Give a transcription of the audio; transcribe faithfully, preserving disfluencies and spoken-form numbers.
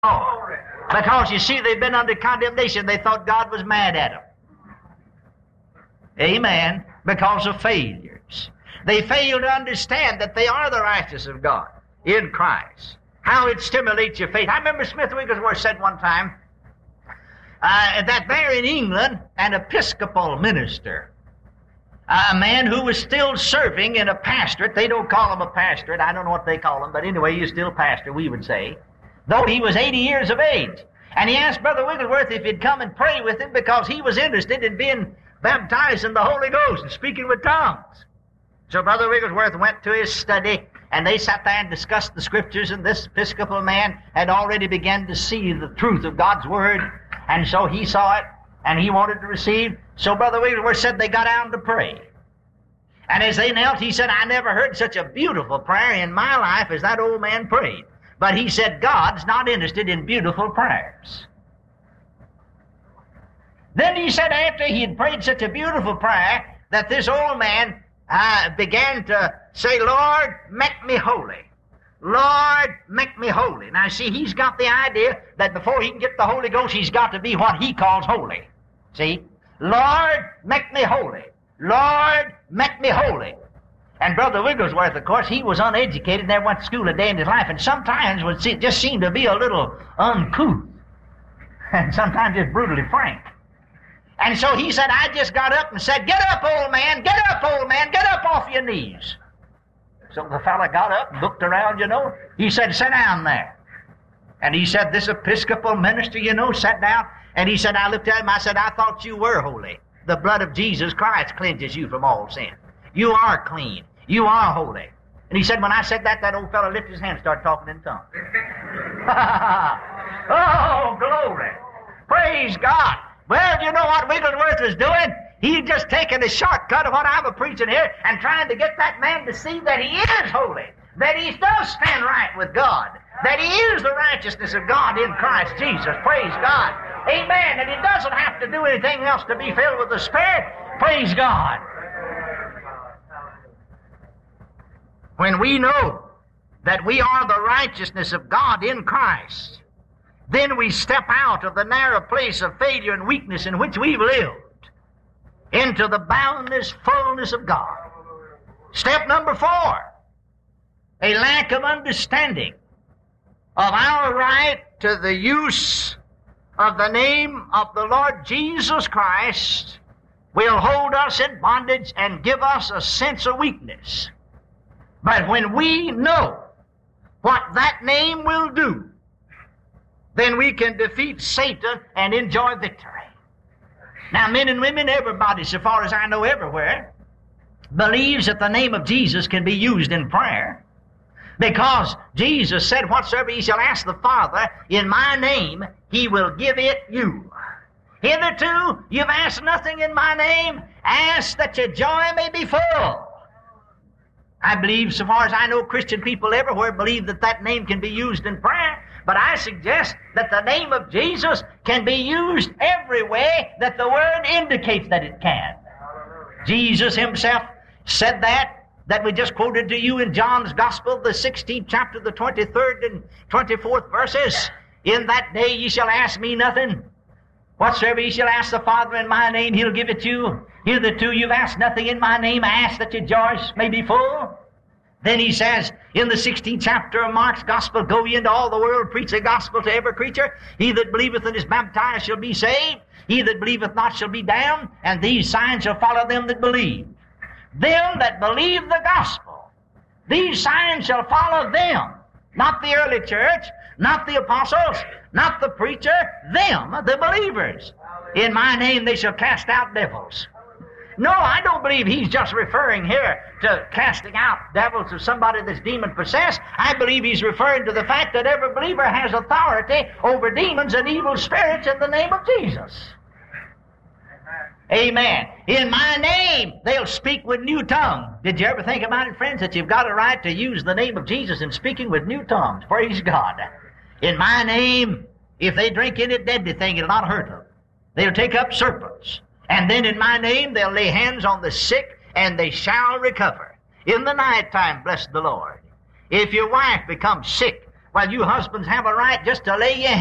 law. Because, you see, they've been under condemnation. They thought God was mad at them. Amen. Because of failures. They fail to understand that they are the righteousness of God in Christ. How it stimulates your faith. I remember Smith Wigglesworth said one time uh, that there in England, an Episcopal minister, a man who was still serving in a pastorate. They don't call him a pastorate. I don't know what they call him, but anyway, he's still pastor, we would say, though he was eighty years of age. And he asked Brother Wigglesworth if he'd come and pray with him because he was interested in being baptized in the Holy Ghost and speaking with tongues. So Brother Wigglesworth went to his study, and they sat there and discussed the Scriptures, and this Episcopal man had already begun to see the truth of God's Word, and so he saw it, and he wanted to receive. So Brother Wigglesworth said they got down to pray. And as they knelt, he said, I never heard such a beautiful prayer in my life as that old man prayed. But he said, God's not interested in beautiful prayers. Then he said, after he had prayed such a beautiful prayer, that this old man uh, began to say, Lord, make me holy. Lord, make me holy. Now, see, he's got the idea that before he can get the Holy Ghost, he's got to be what he calls holy. See? Lord, make me holy. Lord, make me holy. And Brother Wigglesworth, of course, he was uneducated, never went to school a day in his life, and sometimes would see, just seemed to be a little uncouth, and sometimes just brutally frank. And so he said, I just got up and said, get up, old man, get up, old man, get up off your knees. So the fellow got up and looked around, you know. He said, sit down there. And he said, this Episcopal minister, you know, sat down. And he said, I looked at him, I said, I thought you were holy. The blood of Jesus Christ cleanses you from all sin. You are clean. You are holy. And he said, when I said that, that old fellow lifted his hand and started talking in tongues. Oh, glory. Praise God. Well, you know what Wigglesworth was doing? He'd just taken a shortcut of what I'm a preaching here and trying to get that man to see that he is holy, that he does stand right with God, that he is the righteousness of God in Christ Jesus. Praise God. Amen. And he doesn't have to do anything else to be filled with the Spirit. Praise God. When we know that we are the righteousness of God in Christ, then we step out of the narrow place of failure and weakness in which we've lived into the boundless fullness of God. Step number four, a lack of understanding of our right to the use of the name of the Lord Jesus Christ will hold us in bondage and give us a sense of weakness. But when we know what that name will do, then we can defeat Satan and enjoy victory. Now, men and women, everybody, so far as I know everywhere, believes that the name of Jesus can be used in prayer, because Jesus said, whatsoever ye shall ask the Father in my name, he will give it you. Hitherto, you've asked nothing in my name. Ask that your joy may be full. I believe, so far as I know, Christian people everywhere believe that that name can be used in prayer. But I suggest that the name of Jesus can be used every way that the Word indicates that it can. Jesus himself said that, that we just quoted to you in John's Gospel, the sixteenth chapter, the twenty-third and twenty-fourth verses. In that day ye shall ask me nothing. Whatsoever ye shall ask the Father in my name, he'll give it you. Hitherto you've asked nothing in my name. Ask that your joys may be full. Then he says in the sixteenth chapter of Mark's Gospel, go ye into all the world, preach the gospel to every creature. He that believeth and is baptized shall be saved. He that believeth not shall be damned. And these signs shall follow them that believe. Them that believe the gospel. These signs shall follow them. Not the early church, not the apostles, not the preacher, them, the believers. In my name they shall cast out devils. No, I don't believe he's just referring here to casting out devils of somebody that's demon-possessed. I believe he's referring to the fact that every believer has authority over demons and evil spirits in the name of Jesus. Amen. In my name, they'll speak with new tongues. Did you ever think about it, friends, that you've got a right to use the name of Jesus in speaking with new tongues? Praise God. In my name, if they drink any deadly thing, it'll not hurt them. They'll take up serpents. And then in my name, they'll lay hands on the sick, and they shall recover. In the nighttime, bless the Lord. If your wife becomes sick, Well, you husbands have a right just to lay your